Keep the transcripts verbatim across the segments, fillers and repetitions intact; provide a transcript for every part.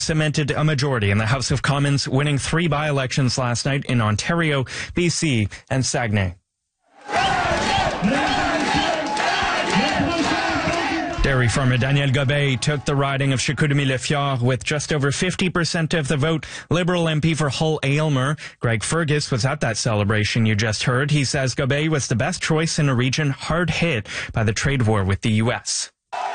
cemented a majority in the House of Commons, winning three by-elections last night in Ontario, B C, and Saguenay. Dairy farmer Daniel Gobeil took the riding of Chicoutimi-Le-Fjord with just over fifty percent of the vote. Liberal M P for Hull-Aylmer, Greg Fergus, was at that celebration you just heard. He says Gobeil was the best choice in a region hard hit by the trade war with the U S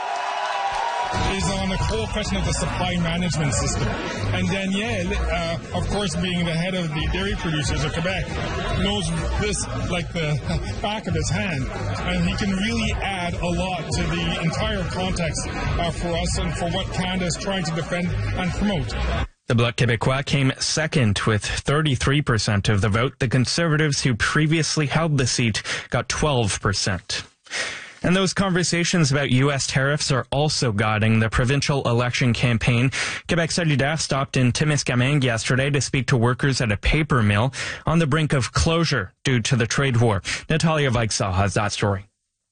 Is on the whole question of the supply management system. And Daniel, uh, of course, being the head of the dairy producers of Quebec, knows this like the back of his hand. And he can really add a lot to the entire context uh, for us and for what Canada is trying to defend and promote. The Bloc Québécois came second with thirty-three percent of the vote. The Conservatives, who previously held the seat, got twelve percent. And those conversations about U S tariffs are also guiding the provincial election campaign. Quebec Solidaire stopped in Témiscamingue yesterday to speak to workers at a paper mill on the brink of closure due to the trade war. Natalia Vaiksal has that story.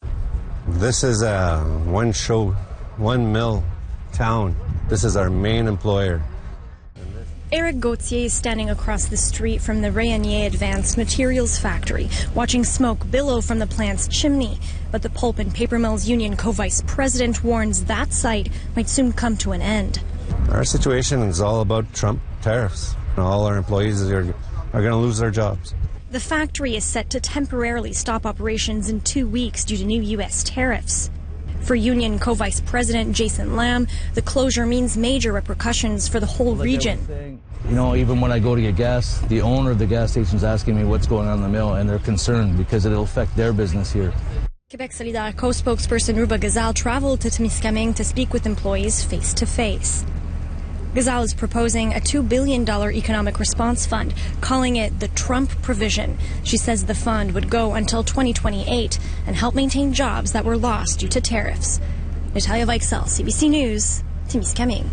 This is a one show, one mill town. This is our main employer. Eric Gauthier is standing across the street from the Rayonier Advanced Materials Factory, watching smoke billow from the plant's chimney. But the Pulp and Paper Mills Union co-vice president warns that site might soon come to an end. Our situation is all about Trump tariffs. All our employees are, are going to lose their jobs. The factory is set to temporarily stop operations in two weeks due to new U S tariffs. For Union co-vice president Jason Lamb, the closure means major repercussions for the whole region. You know, even when I go to get gas, the owner of the gas station is asking me what's going on in the mill, and they're concerned because it'll affect their business here. Quebec Solidaire co-spokesperson Ruba Gazal traveled to Témiscamingue to speak with employees face-to-face. Gazal is proposing a two billion dollars economic response fund, calling it the Trump provision. She says the fund would go until twenty twenty-eight and help maintain jobs that were lost due to tariffs. Natalia Vaiksal, C B C News, Témiscamingue.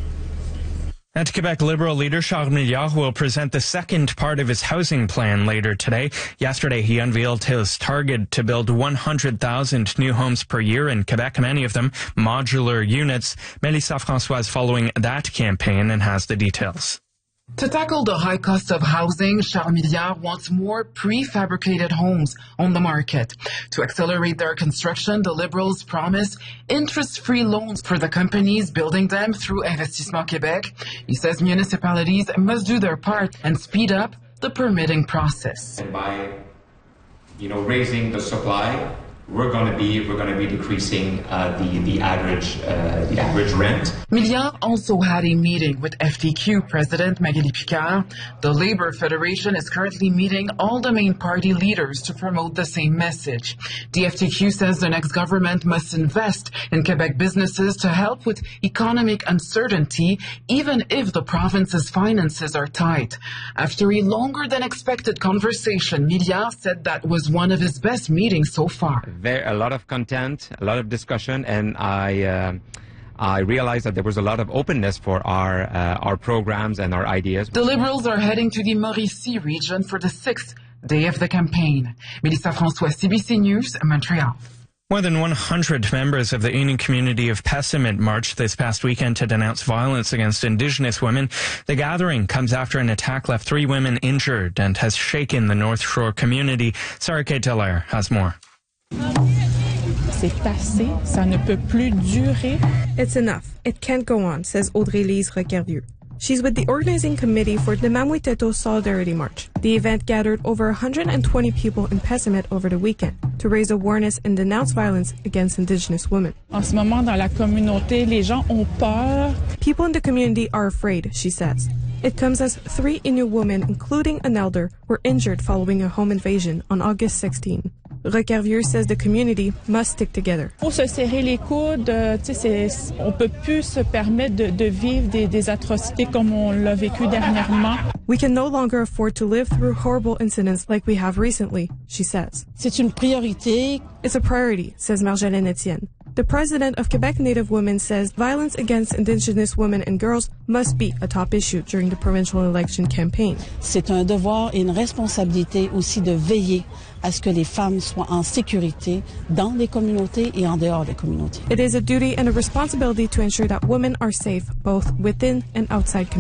And Quebec Liberal leader Charles Milliard will present the second part of his housing plan later today. Yesterday, he unveiled his target to build one hundred thousand new homes per year in Quebec, many of them modular units. Melissa François is following that campaign and has the details. To tackle the high cost of housing, Charles Milliard wants more prefabricated homes on the market. To accelerate their construction, the Liberals promise interest-free loans for the companies building them through Investissement Québec. He says municipalities must do their part and speed up the permitting process. And by, you know, raising the supply, we're going to be we're going to be decreasing uh, the the average uh, the average rent. Milliard also had a meeting with F T Q President Magali Picard. The Labour Federation is currently meeting all the main party leaders to promote the same message. The F T Q says the next government must invest in Quebec businesses to help with economic uncertainty, even if the province's finances are tight. After a longer than expected conversation, Milliard said that was one of his best meetings so far. There a lot of content, a lot of discussion, and I uh, I realized that there was a lot of openness for our uh, our programs and our ideas. The Liberals are heading to the Mauricie region for the sixth day of the campaign. Melissa François, C B C News, Montreal. More than one hundred members of the Indian community of Pessamit marched this past weekend to denounce violence against Indigenous women. The gathering comes after an attack left three women injured and has shaken the North Shore community. Sarah Kate Dallaire has more. C'est assez, ça ne peut plus durer. It's enough. It can't go on, says Audrey-Lise Requervieux. She's with the organizing committee for the Mamuiteto Solidarity March. The event gathered over one hundred twenty people in Pessamit over the weekend to raise awareness and denounce violence against Indigenous women. En ce moment, dans la communauté, les gens ont peur. People in the community are afraid, she says. It comes as three Innu women, including an elder, were injured following a home invasion on August sixteenth. Requervieux says the community must stick together. Faut se serrer les coudes, tu sais, on peut plus se permettre de, de vivre des, des atrocités comme on l'a vécu dernièrement. We can no longer afford to live through horrible incidents like we have recently, she says. C'est une priorité. It's a priority, says Marjolaine Etienne. The president of Quebec Native Women says violence against Indigenous women and girls must be a top issue during the provincial election campaign. C'est un devoir et une responsabilité aussi de veiller à ce que les femmes soient en sécurité dans les communautés et en dehors des communautés. It is a duty and a responsibility to ensure that women are safe both within and outside communities.